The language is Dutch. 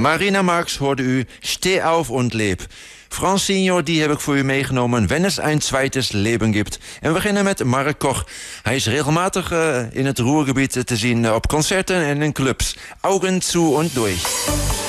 Marina Marx hoorde u Steh auf und leb. Francino, die heb ik voor u meegenomen, wenn es ein zweites Leben gibt. En we beginnen met Mark Koch. Hij is regelmatig in het Ruhrgebied te zien op concerten en in clubs. Augen zu und durch.